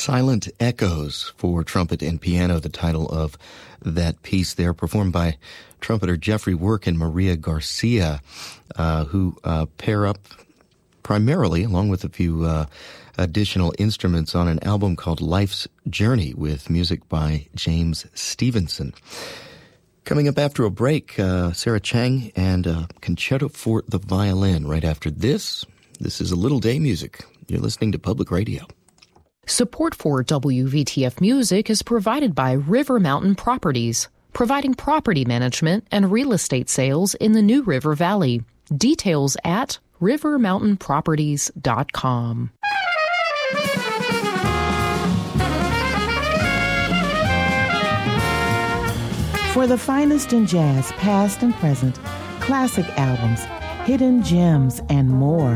Silent Echoes for trumpet and piano, the title of that piece there, performed by trumpeter Jeffrey Work and Maria Garcia, who pair up primarily, along with a few additional instruments, on an album called Life's Journey with music by James Stevenson. Coming up after a break, Sarah Chang and Concerto for the Violin. Right after this is A Little Day Music. You're listening to Public Radio. Support for WVTF Music is provided by River Mountain Properties, providing property management and real estate sales in the New River Valley. Details at rivermountainproperties.com. For the finest in jazz, past and present, classic albums, hidden gems, and more.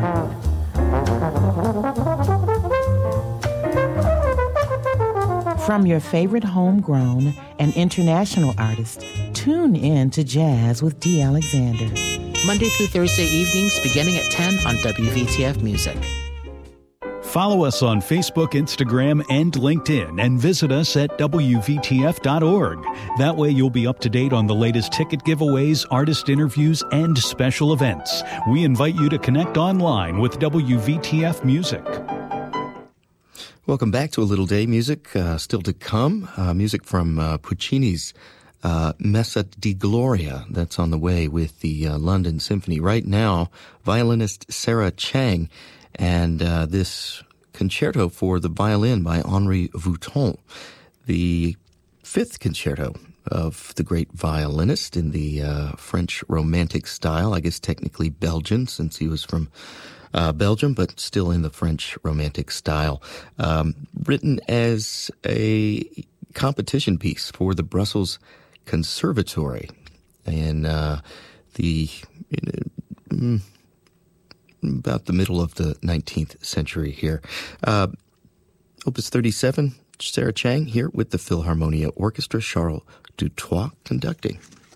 From your favorite homegrown and international artists, tune in to Jazz with D. Alexander. Monday through Thursday evenings beginning at 10 on WVTF Music. Follow us on Facebook, Instagram, and LinkedIn, and visit us at WVTF.org. That way you'll be up to date on the latest ticket giveaways, artist interviews, and special events. We invite you to connect online with WVTF Music. Welcome back to A Little Day Music. Still to come, music from Puccini's Messa di Gloria. That's on the way with the London Symphony. Right now, violinist Sarah Chang and this concerto for the violin by Henri Vouton, the fifth concerto of the great violinist in the French Romantic style. I guess technically Belgian, since he was from Belgium, but still in the French Romantic style. Written as a competition piece for the Brussels Conservatory in about the middle of the 19th century here. Opus 37, Sarah Chang here with the Philharmonia Orchestra, Charles Dutoit conducting.